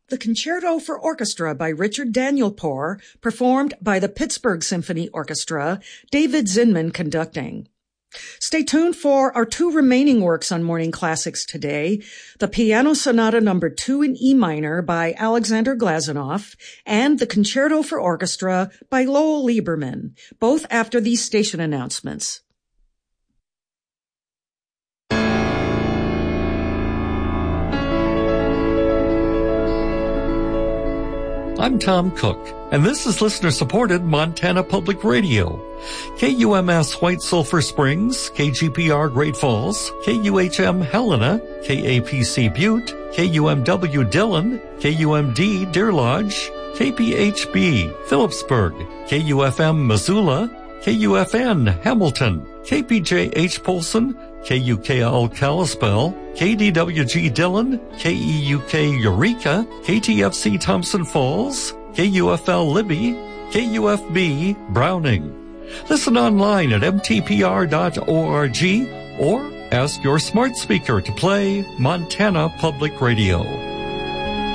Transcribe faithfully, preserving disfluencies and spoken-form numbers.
The Concerto for Orchestra by Richard Danielpour, performed by the Pittsburgh Symphony Orchestra, David Zinman conducting. Stay tuned for our two remaining works on Morning Classics today, the Piano Sonata Number two in E minor by Alexander Glazunov and the Concerto for Orchestra by Lowell Lieberman, both after these station announcements. I'm Tom Cook, and this is listener-supported Montana Public Radio. K U M S White Sulphur Springs, K G P R Great Falls, K U H M Helena, K A P C Butte, K U M W Dillon, K U M D Deer Lodge, K P H B Phillipsburg, K U F M Missoula, K U F N Hamilton, K P J H Polson, K U K L Kalispell, K D W G Dillon, K E U K Eureka, K T F C Thompson Falls, K U F L Libby, K U F B Browning. Listen online at m t p r dot org or ask your smart speaker to play Montana Public Radio.